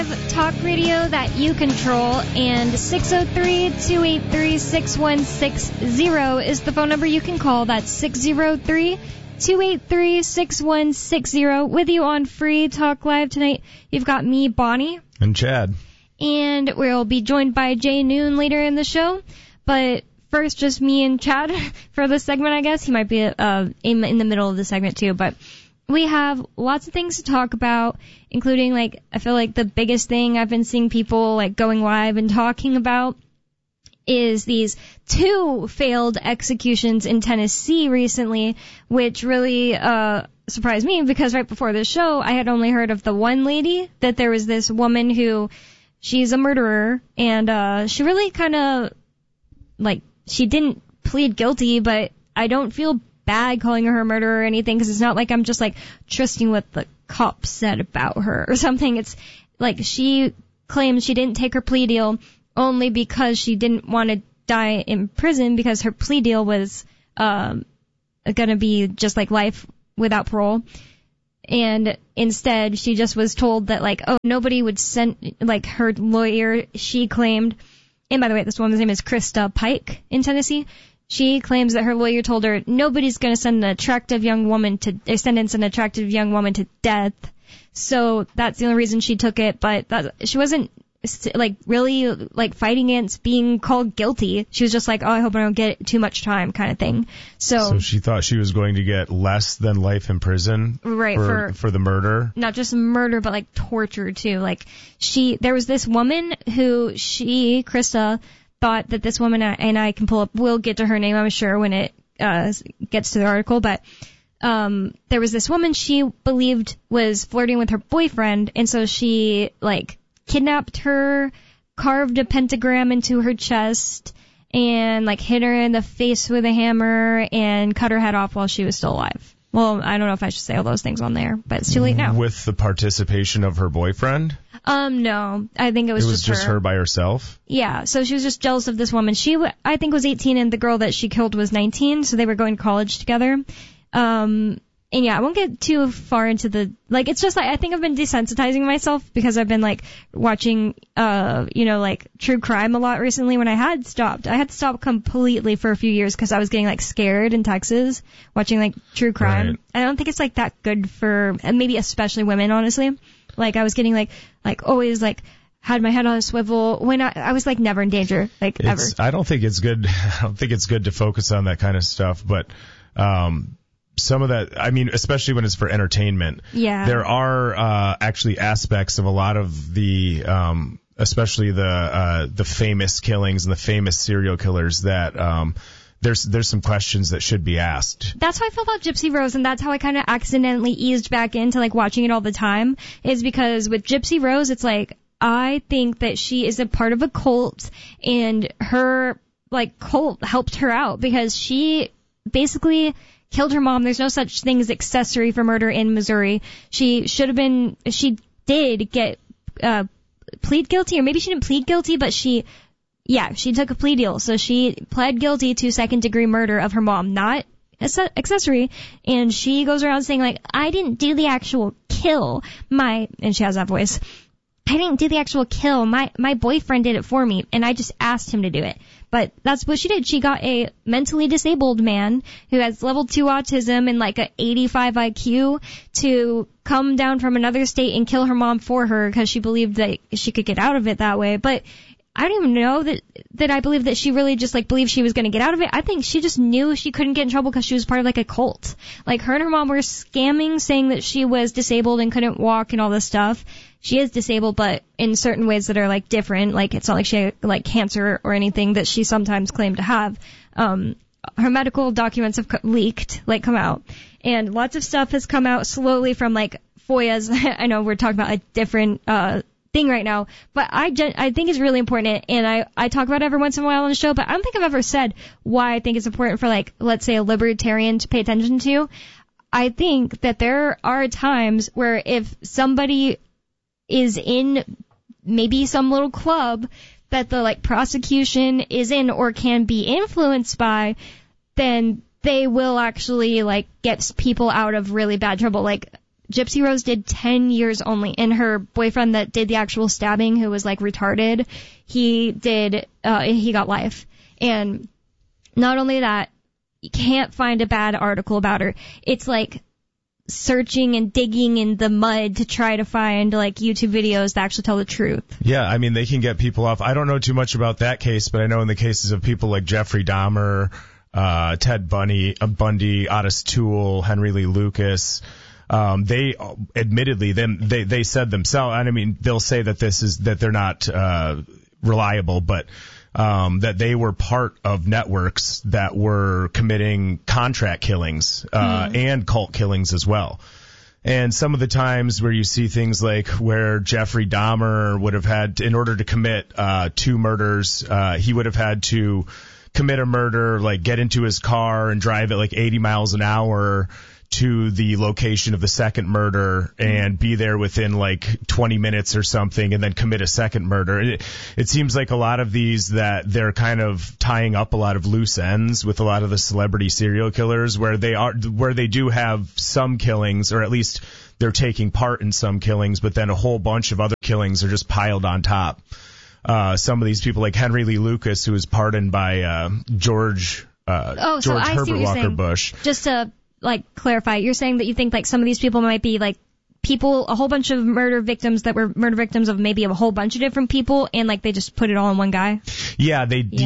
Talk radio that you control, and 603-283-6160 is the phone number you can call. That's 603-283-6160. With you on Free Talk Live tonight, you've got me, Bonnie. And Chad. And we'll be joined by Jay Noon later in the show. But first, just me and Chad for this segment, I guess. He might be in the middle of the segment, too, but we have lots of things to talk about, including, I feel like the biggest thing I've been seeing people, going live and talking about is these 2 failed executions in Tennessee recently, which really surprised me because right before the show, I had only heard of the one lady, that there was this woman who, she's a murderer, and she really kind of, she didn't plead guilty, but I don't feel bad calling her a murderer or anything, because it's not like I'm just trusting what the cops said about her or something. It's she claims she didn't take her plea deal only because she didn't want to die in prison, because her plea deal was gonna be just life without parole, and instead she just was told that nobody would send her lawyer, she claimed. And by the way, this woman's name is Krista Pike in Tennessee. She claims that her lawyer told her nobody's going to sentence an attractive young woman to death. So that's the only reason she took it. But she wasn't really fighting against being called guilty. She was just oh, I hope I don't get too much time kind of thing. So she thought she was going to get less than life in prison, right? For the murder, not just murder, but torture too. There was this woman who Krista, thought that this woman, and I can pull up, we'll get to her name, I'm sure, when it gets to the article, but there was this woman she believed was flirting with her boyfriend, and so she, kidnapped her, carved a pentagram into her chest, and, hit her in the face with a hammer, and cut her head off while she was still alive. Well, I don't know if I should say all those things on there, but it's too late now. With the participation of her boyfriend? No. I think it was just her by herself? Yeah, so she was just jealous of this woman. She, I think, was 18, and the girl that she killed was 19, so they were going to college together. And yeah, I won't get too far into the, it's just I think I've been desensitizing myself because I've been watching, true crime a lot recently when I had stopped. I had to stop completely for a few years because I was getting scared in Texas watching true crime. Right. I don't think it's that good for, and maybe especially women, honestly. I was getting always had my head on a swivel when I was never in danger, ever. I don't think it's good. I don't think it's good to focus on that kind of stuff, but, some of that, especially when it's for entertainment. Yeah. There are actually aspects of a lot of the, especially the famous killings and the famous serial killers that there's some questions that should be asked. That's how I feel about Gypsy Rose, and that's how I kind of accidentally eased back into watching it all the time. Is because with Gypsy Rose, it's I think that she is a part of a cult, and her cult helped her out because she basically killed her mom. There's no such thing as accessory for murder in Missouri. She did get plead guilty, or maybe she didn't plead guilty, but she took a plea deal. So she pled guilty to second-degree murder of her mom, not accessory. And she goes around saying, I didn't do the actual kill. And she has that voice. I didn't do the actual kill. My boyfriend did it for me, and I just asked him to do it. But that's what she did. She got a mentally disabled man who has level 2 autism and a 85 IQ to come down from another state and kill her mom for her because she believed that she could get out of it that way. But I don't even know that I believe that she really just believed she was going to get out of it. I think she just knew she couldn't get in trouble because she was part of a cult. Her and her mom were scamming, saying that she was disabled and couldn't walk and all this stuff. She is disabled, but in certain ways that are different. It's not like she had cancer or anything that she sometimes claimed to have. Her medical documents have leaked, come out, and lots of stuff has come out slowly from FOIA's. I know we're talking about a different thing right now, but I think it's really important, and I talk about it every once in a while on the show, but I don't think I've ever said why I think it's important for let's say a libertarian to pay attention to. I think that there are times where if somebody is in maybe some little club that the prosecution is in or can be influenced by, then they will actually get people out of really bad trouble. Gypsy Rose did 10 years only, and her boyfriend that did the actual stabbing, who was like retarded, he got life. And not only that, you can't find a bad article about her. It's like searching and digging in the mud to try to find like YouTube videos that actually tell the truth. Yeah, I mean, they can get people off. I don't know too much about that case, but I know in the cases of people like Jeffrey Dahmer, Ted Bundy, Otis Toole, Henry Lee Lucas, they admittedly, they said themselves, and I mean, they'll say that that they're not reliable, but that they were part of networks that were committing contract killings and cult killings as well. And some of the times where you see things like where Jeffrey Dahmer would have had, in order to commit 2 murders, he would have had to commit a murder, like get into his car and drive at like 80 miles an hour to the location of the second murder and be there within like 20 minutes or something and then commit a second murder. It seems like a lot of these that they're kind of tying up a lot of loose ends with a lot of the celebrity serial killers where they do have some killings, or at least they're taking part in some killings, but then a whole bunch of other killings are just piled on top. Some of these people like Henry Lee Lucas, who was pardoned by George Herbert Walker Bush. Just to like clarify, you're saying that you think like some of these people might be like a whole bunch of murder victims that were murder victims of maybe a whole bunch of different people, and like they just put it all in one guy. Yeah,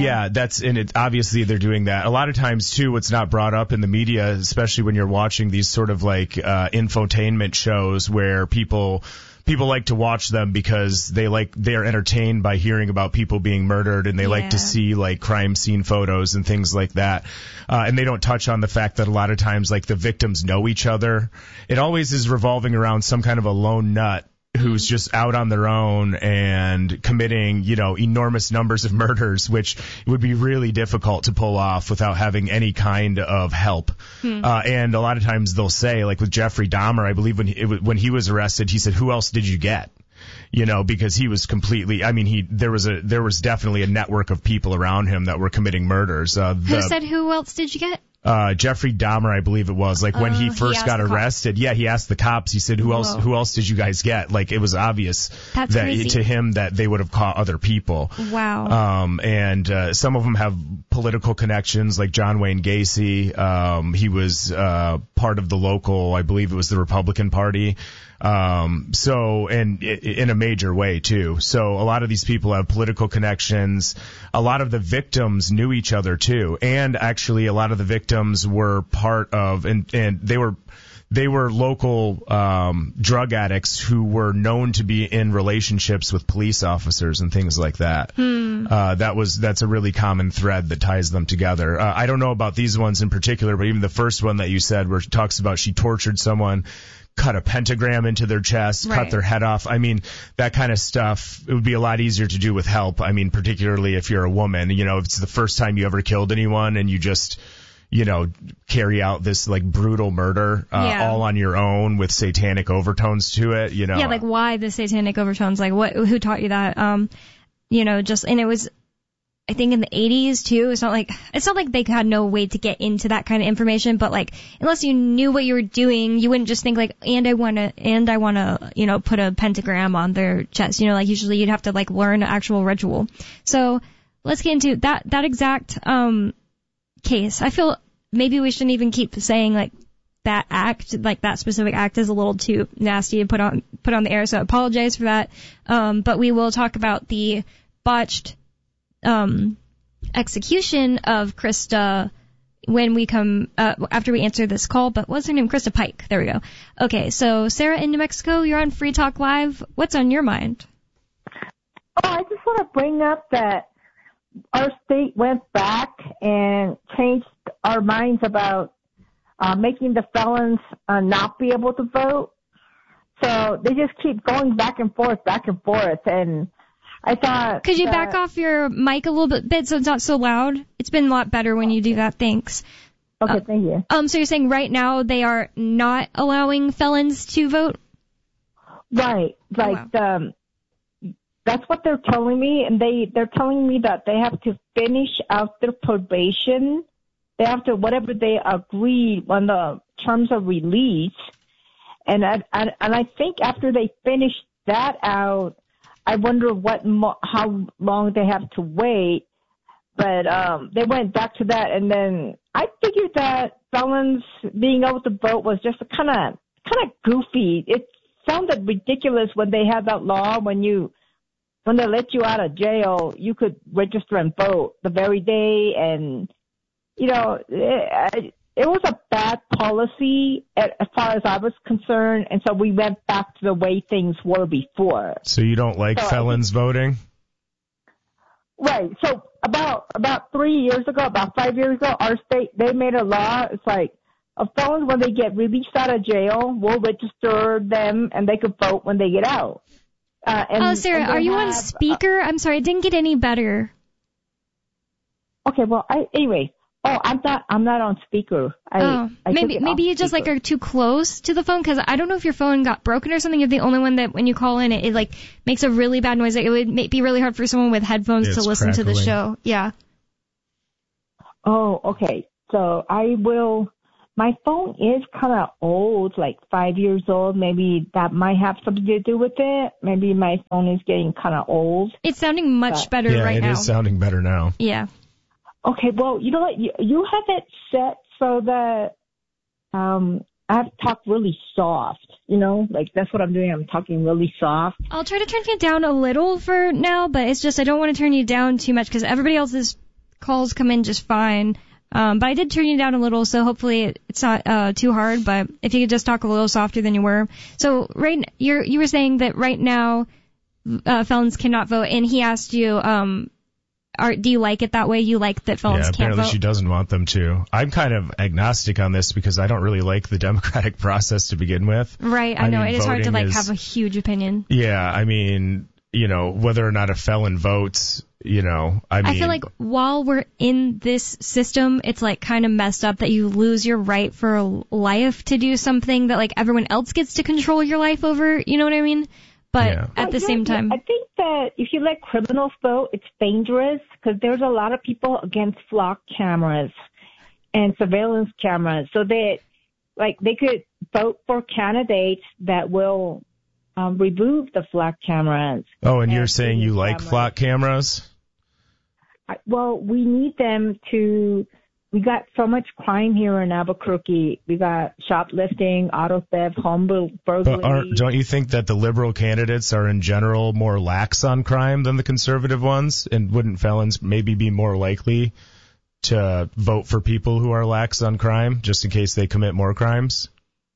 obviously they're doing that. A lot of times too, what's not brought up in the media, especially when you're watching these sort of like infotainment shows where people like to watch them because they're entertained by hearing about people being murdered, and they like to see like crime scene photos and things like that. And they don't touch on the fact that a lot of times like the victims know each other. It always is revolving around some kind of a lone nut who's just out on their own and committing, enormous numbers of murders, which would be really difficult to pull off without having any kind of help. And a lot of times they'll say, like with Jeffrey Dahmer, I believe when he was arrested, he said, "Who else did you get?" Because he was completely, there was definitely a network of people around him that were committing murders. Who said, "Who else did you get"? Jeffrey Dahmer, I believe it was. Like when he first got arrested, he asked the cops. He said, "Who else did you guys get?" Like it was obvious to him that they would have caught other people. Wow. And some of them have political connections, like John Wayne Gacy. He was part of the local, I believe it was the Republican Party. And in a major way too. So a lot of these people have political connections. A lot of the victims knew each other too. And actually a lot of the victims were part of, and they were local, drug addicts who were known to be in relationships with police officers and things like that. That's a really common thread that ties them together. I don't know about these ones in particular, but even the first one that you said where it talks about she tortured someone, cut a pentagram into their chest, cut their head off. That kind of stuff, it would be a lot easier to do with help. Particularly if you're a woman, if it's the first time you ever killed anyone and you just, carry out this like brutal murder, all on your own with satanic overtones to it, Yeah, like why the satanic overtones? Like who taught you that? And it was, I think in the 80s too. It's not like they had no way to get into that kind of information, but like unless you knew what you were doing, you wouldn't just think like, I wanna, put a pentagram on their chest. Like usually you'd have to like learn an actual ritual. So let's get into that exact case. I feel maybe we shouldn't even keep saying like that act, like that specific act is a little too nasty to put on the air. So I apologize for that. But we will talk about the botched execution of Krista when we come after we answer this call. But what's her name? Krista Pike. There we go. Okay, so Sarah in New Mexico, you're on Free Talk Live. What's on your mind? I just want to bring up that our state went back and changed our minds about making the felons not be able to vote. So they just keep going back and forth, and I thought... Could you back off your mic a little bit so it's not so loud? It's been a lot better when you do that. Thanks. Okay, thank you. So you're saying right now they are not allowing felons to vote? Right. That's what they're telling me, and they're telling me that they have to finish out their probation. They have to, whatever they agree on the terms of release, And I think after they finish that out, I wonder how long they have to wait. But they went back to that, and then I figured that felons being able to vote was just kind of goofy. It sounded ridiculous when they had that law when they let you out of jail, you could register and vote the very day, and it was a bad policy as far as I was concerned, and so we went back to the way things were before. So you don't like felons voting? Right. So about 3 years ago, about 5 years ago, our state, they made a law. It's like felons, when they get released out of jail, we'll register them and they could vote when they get out. Sarah, are you on speaker? I'm sorry, it didn't get any better. Okay, well, anyway. Oh, I'm not on speaker. Maybe you just are too close to the phone, because I don't know if your phone got broken or something. You're the only one that when you call in, it makes a really bad noise. It would be really hard for someone with headphones to listen to the show. Yeah. Oh, okay. So I will. My phone is kind of old, like 5 years old. Maybe that might have something to do with it. Maybe my phone is getting kind of old. It's sounding much better right now. Yeah, it is sounding better now. Yeah. Okay, well, you know what? You have it set so that I have to talk really soft, that's what I'm doing. I'm talking really soft. I'll try to turn you down a little for now, but it's just I don't want to turn you down too much because everybody else's calls come in just fine. But I did turn you down a little, so hopefully it's not too hard, but if you could just talk a little softer than you were. So you were saying that right now felons cannot vote, and he asked you do you like it that way? You like that felons can't vote? Yeah, apparently she doesn't want them to. I'm kind of agnostic on this because I don't really like the democratic process to begin with. Right, I know. It is hard to have a huge opinion. Yeah, I mean, whether or not a felon votes, I feel like while we're in this system, it's kind of messed up that you lose your right for life to do something that everyone else gets to control your life over. You know what I mean? But at the same time, I think that if you let criminals vote, it's dangerous because there's a lot of people against flock cameras and surveillance cameras. So they could vote for candidates that will remove the flock cameras. Oh, and you're saying you like flock cameras? Well, we need them to. We got so much crime here in Albuquerque. We got shoplifting, auto theft, home burglary. But don't you think that the liberal candidates are in general more lax on crime than the conservative ones? And wouldn't felons maybe be more likely to vote for people who are lax on crime just in case they commit more crimes?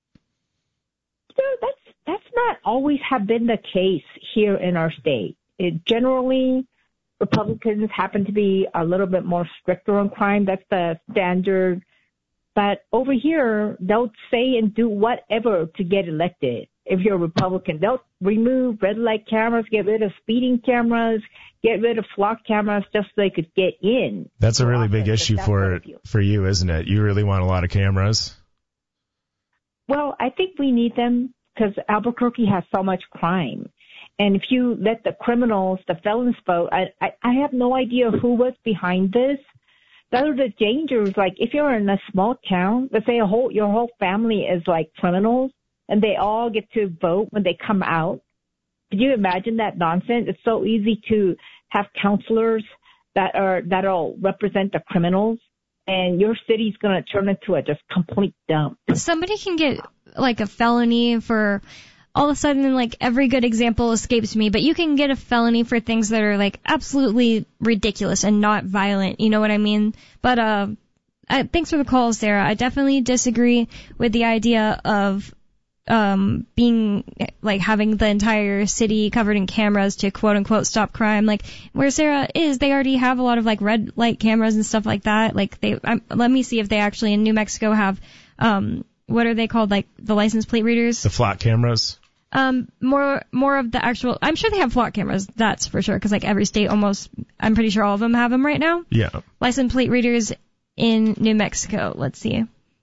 That's not always have been the case here in our state. Generally, Republicans happen to be a little bit more stricter on crime. That's the standard. But over here, they'll say and do whatever to get elected. If you're a Republican, they'll remove red light cameras, get rid of speeding cameras, get rid of flock cameras just so they could get in. That's a really big issue for you, isn't it? You really want a lot of cameras? Well, I think we need them because Albuquerque has so much crime. And if you let the criminals, the felons vote, I have no idea who was behind this. Those are the dangers. If you're in a small town, let's say your whole family is criminals, and they all get to vote when they come out. Could you imagine that nonsense? It's so easy to have counselors that'll represent the criminals, and your city's going to turn into a just complete dump. Somebody can get a felony for. All of a sudden, every good example escapes me, but you can get a felony for things that are, absolutely ridiculous and not violent, you know what I mean? But, thanks for the call, Sarah. I definitely disagree with the idea of, being, having the entire city covered in cameras to quote-unquote stop crime. Where Sarah is, they already have a lot of, red light cameras and stuff like that. Let me see if they actually in New Mexico have, what are they called? The license plate readers? The flock cameras? More of the actual, I'm sure they have flock cameras, that's for sure, because every state almost, I'm pretty sure all of them have them right now. Yeah. License plate readers in New Mexico, let's see.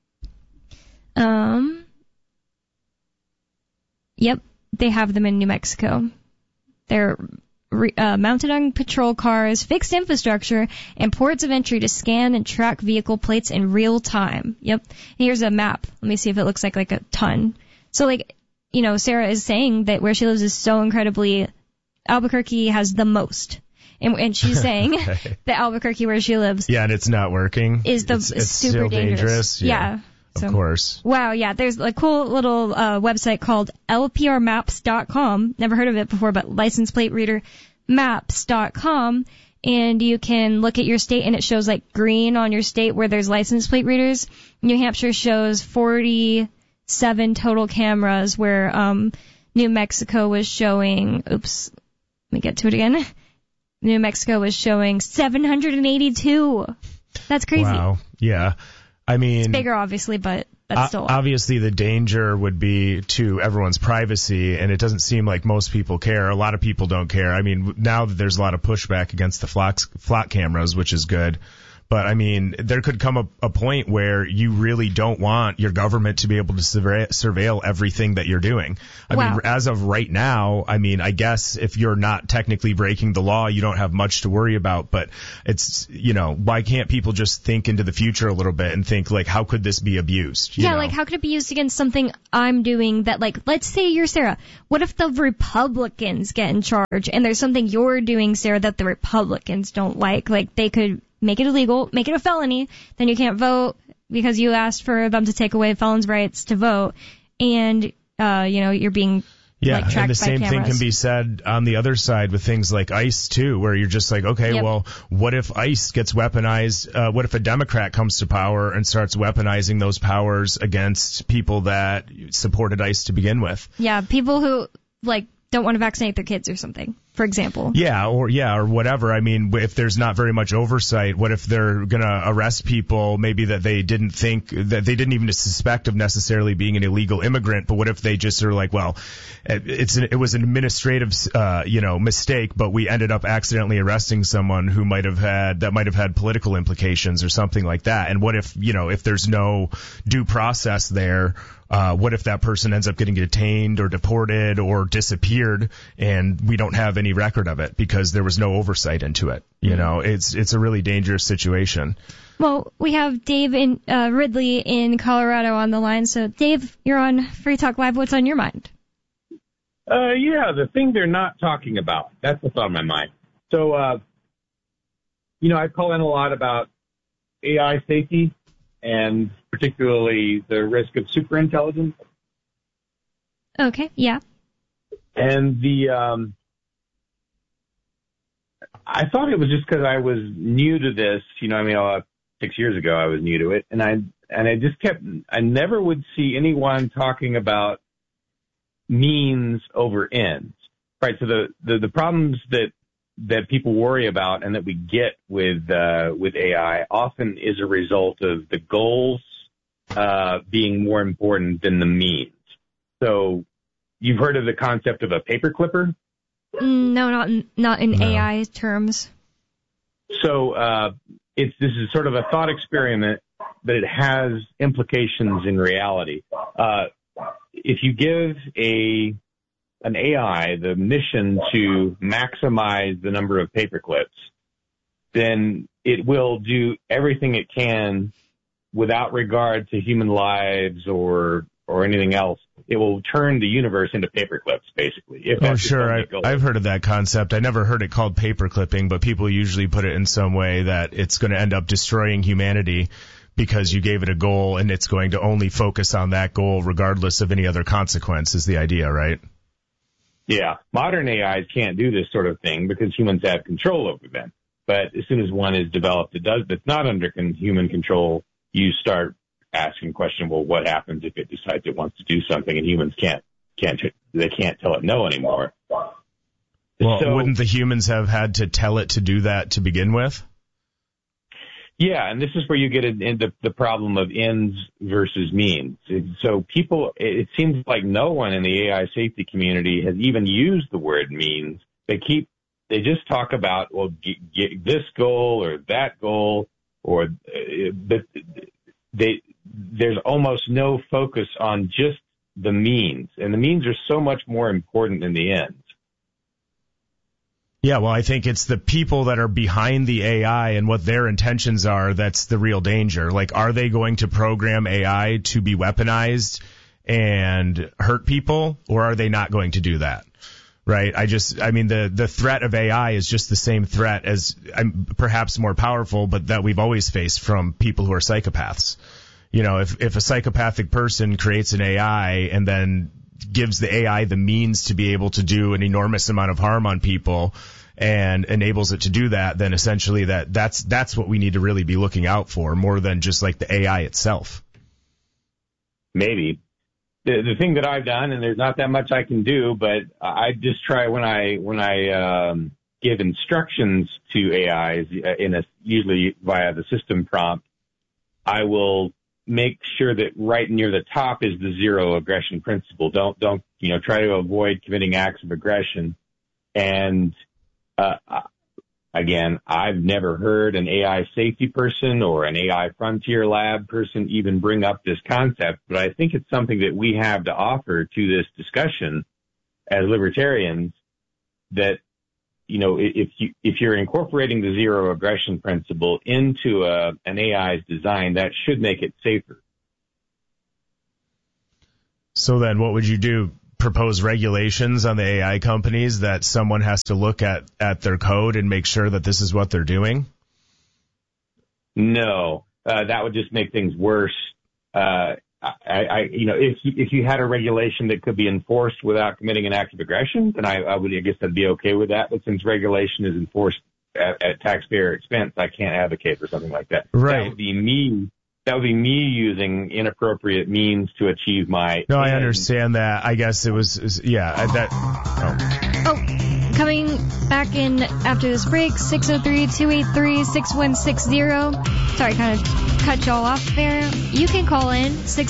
Yep, they have them in New Mexico. They're mounted on patrol cars, fixed infrastructure, and ports of entry to scan and track vehicle plates in real time. Yep. Here's a map. Let me see if it looks like a ton. So Sarah is saying that where she lives is so incredibly, Albuquerque has the most. And she's saying that Albuquerque, where she lives, and it's not working. Is it's super still dangerous. Yeah. Of course. Wow, yeah. There's a cool little website called lprmaps.com. Never heard of it before, but license plate reader maps.com. And you can look at your state, and it shows like green on your state where there's license plate readers. New Hampshire shows 47 total cameras, where New Mexico was showing. Oops, let me get to it again. New Mexico was showing 782. That's crazy. Wow. Yeah. I mean, it's bigger, obviously, but that's still obviously the danger would be to everyone's privacy, and it doesn't seem like most people care. A lot of people don't care. I mean, now that there's a lot of pushback against the flock cameras, which is good. But I mean, there could come a point where you really don't want your government to be able to surveil everything that you're doing. I mean, as of right now, I mean, I guess if you're not technically breaking the law, you don't have much to worry about. But it's, why can't people just think into the future a little bit and think, like, how could this be abused? You know? Like, how could it be used against something I'm doing that, like, let's say you're Sarah. What if the Republicans get in charge and there's something you're doing, Sarah, that the Republicans don't like? Like, they could make it illegal, make it a felony, then you can't vote because you asked for them to take away felons' rights to vote, and you're being tracked by cameras. And the same thing can be said on the other side with things like ICE too, where you're just like, okay, well, what if ICE gets weaponized? What if a Democrat comes to power and starts weaponizing those powers against people that supported ICE to begin with? Yeah, people who don't want to vaccinate their kids or something, for example. Or whatever. I mean, if there's not very much oversight, what if they're going to arrest people maybe that they didn't even suspect of necessarily being an illegal immigrant, but what if they just are like, well, it was an administrative, mistake, but we ended up accidentally arresting someone who might have had political implications or something like that. And what if, if there's no due process there, what if that person ends up getting detained or deported or disappeared and we don't have any record of it because there was no oversight into it? It's a really dangerous situation. Well, we have Dave Ridley in Colorado on the line. So, Dave, you're on Free Talk Live. What's on your mind? The thing they're not talking about. That's what's on my mind. So, I call in a lot about AI safety, and particularly the risk of superintelligence. Okay, yeah. And I thought it was just because I was new to this, 6 years ago I was new to it, and I never would see anyone talking about means over ends, right? So the problems that people worry about and that we get with AI often is a result of the goals being more important than the means. So you've heard of the concept of a paper clipper? No, not in AI terms. So this is sort of a thought experiment, but it has implications in reality. If you give an AI the mission to maximize the number of paper clips, then it will do everything it can without regard to human lives or anything else. It will turn the universe into paper clips, basically. Sure. I've heard of that concept. I never heard it called paper clipping, but people usually put it in some way that it's going to end up destroying humanity because you gave it a goal and it's going to only focus on that goal regardless of any other consequence is the idea, right? Yeah. Modern AIs can't do this sort of thing because humans have control over them. But as soon as one is developed that's not under human control, you start asking question, well, what happens if it decides it wants to do something and humans can't tell it no anymore? Well, wouldn't the humans have had to tell it to do that to begin with? Yeah, and this is where you get into the problem of ends versus means. So it seems like no one in the AI safety community has even used the word means. They just talk about, well, get this goal or that goal, or there's almost no focus on just the means, and the means are so much more important than the ends. Yeah, well, I think it's the people that are behind the AI and what their intentions are that's the real danger. Like, are they going to program AI to be weaponized and hurt people, or are they not going to do that? Right. I mean, the threat of AI is just the same threat as perhaps more powerful, but that we've always faced from people who are psychopaths. You know, if a psychopathic person creates an AI and then gives the AI the means to be able to do an enormous amount of harm on people and enables it to do that, then essentially that's what we need to really be looking out for, more than just like the AI itself. Maybe. The thing that I've done, and there's not that much I can do, but I just try when I give instructions to AIs usually via the system prompt, I will make sure that right near the top is the zero aggression principle. Don't try to avoid committing acts of aggression. And again, I've never heard an AI safety person or an AI frontier lab person even bring up this concept, but I think it's something that we have to offer to this discussion as libertarians, that, you know, if you're incorporating the zero aggression principle into an AI's design, that should make it safer. So then what would you do? Propose regulations on the AI companies that someone has to look at their code and make sure that this is what they're doing? No, that would just make things worse. If you had a regulation that could be enforced without committing an act of aggression, then I guess I'd be okay with that. But since regulation is enforced at taxpayer expense, I can't advocate for something like that. Right. That would be me using inappropriate means to achieve my. No, I understand that. I guess it was, yeah. Coming back in after this break, 603-283-6160. Sorry, kind of cut y'all off there. You can call in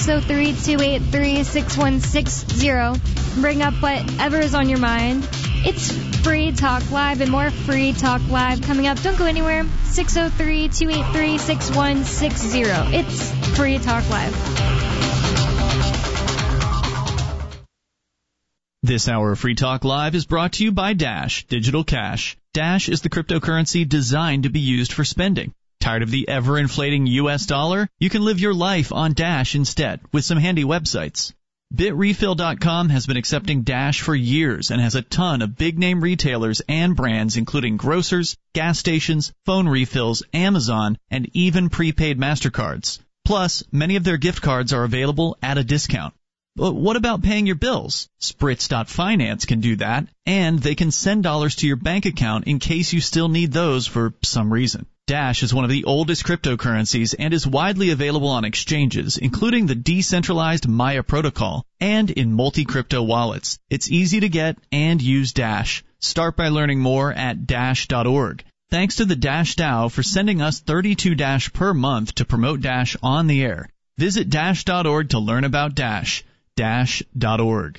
603-283-6160. Bring up whatever is on your mind. It's Free Talk Live and more Free Talk Live coming up. Don't go anywhere. 603-283-6160. It's Free Talk Live. This hour of Free Talk Live is brought to you by Dash Digital Cash. Dash is the cryptocurrency designed to be used for spending. Tired of the ever-inflating U.S. dollar? You can live your life on Dash instead with some handy websites. BitRefill.com has been accepting Dash for years and has a ton of big-name retailers and brands including grocers, gas stations, phone refills, Amazon, and even prepaid MasterCards. Plus, many of their gift cards are available at a discount. But what about paying your bills? Spritz.finance can do that, and they can send dollars to your bank account in case you still need those for some reason. Dash is one of the oldest cryptocurrencies and is widely available on exchanges, including the decentralized Maya protocol, and in multi-crypto wallets. It's easy to get and use Dash. Start by learning more at Dash.org. Thanks to the Dash DAO for sending us 32 Dash per month to promote Dash on the air. Visit Dash.org to learn about Dash. Dash.org.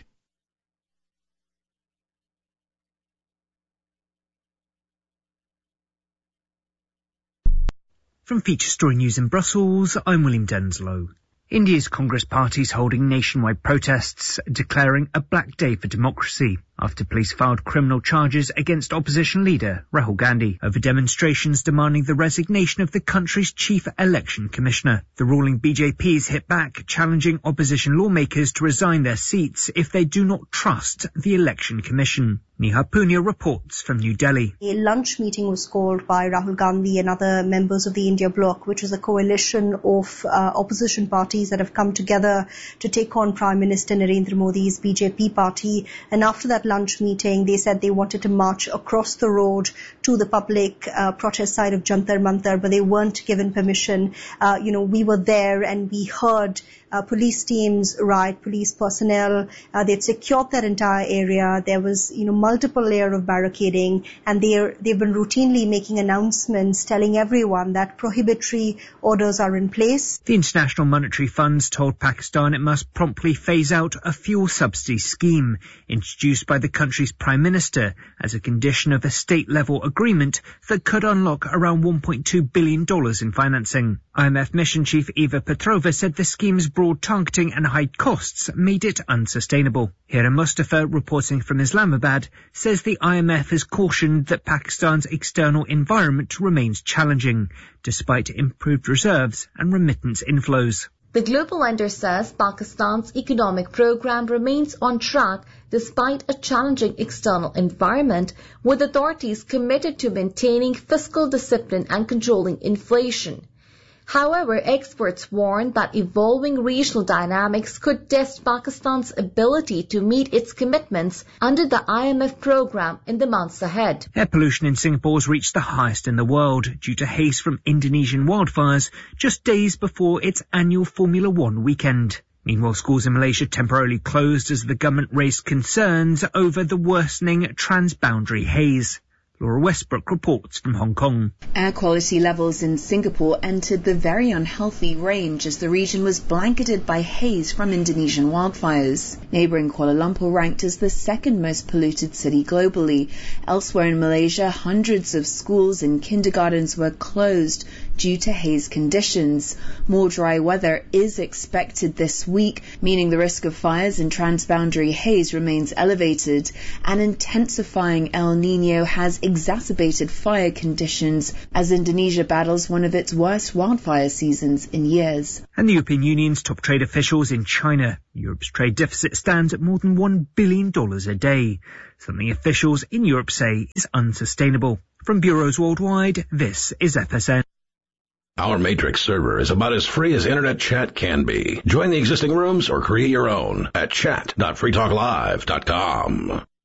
From Feature Story News in Brussels, I'm William Denslow. India's Congress Party is holding nationwide protests, declaring a black day for democracy after police filed criminal charges against opposition leader Rahul Gandhi over demonstrations demanding the resignation of the country's chief election commissioner. The ruling BJP's hit back, challenging opposition lawmakers to resign their seats if they do not trust the election commission. Neha Punya reports from New Delhi. A lunch meeting was called by Rahul Gandhi and other members of the India Bloc, which is a coalition of opposition parties that have come together to take on Prime Minister Narendra Modi's BJP party. And after that lunch meeting, they said they wanted to march across the road to the public protest site of Jantar Mantar, but they weren't given permission. We were there and we heard police teams, police personnel. They'd secured that entire area. There was, multiple layer of barricading, and they've been routinely making announcements telling everyone that prohibitory orders are in place. The International Monetary Fund told Pakistan it must promptly phase out a fuel subsidy scheme introduced by the country's Prime Minister as a condition of a state-level agreement that could unlock around $1.2 billion in financing. IMF Mission Chief Eva Petrova said the scheme's broad targeting and high costs made it unsustainable. Hira Mustafa, reporting from Islamabad, says the IMF has cautioned that Pakistan's external environment remains challenging, despite improved reserves and remittance inflows. The global lender says Pakistan's economic program remains on track despite a challenging external environment, with authorities committed to maintaining fiscal discipline and controlling inflation. However, experts warn that evolving regional dynamics could test Pakistan's ability to meet its commitments under the IMF program in the months ahead. Air pollution in Singapore has reached the highest in the world due to haze from Indonesian wildfires just days before its annual Formula One weekend. Meanwhile, schools in Malaysia temporarily closed as the government raised concerns over the worsening transboundary haze. Laura Westbrook reports from Hong Kong. Air quality levels in Singapore entered the very unhealthy range as the region was blanketed by haze from Indonesian wildfires. Neighbouring Kuala Lumpur ranked as the second most polluted city globally. Elsewhere in Malaysia, hundreds of schools and kindergartens were closed due to haze conditions. More dry weather is expected this week, meaning the risk of fires and transboundary haze remains elevated. An intensifying El Niño has exacerbated fire conditions as Indonesia battles one of its worst wildfire seasons in years. And the European Union's top trade officials in China. Europe's trade deficit stands at more than $1 billion a day, something officials in Europe say is unsustainable. From bureaus worldwide, this is FSN. Our Matrix server is about as free as internet chat can be. Join the existing rooms or create your own at chat.freetalklive.com.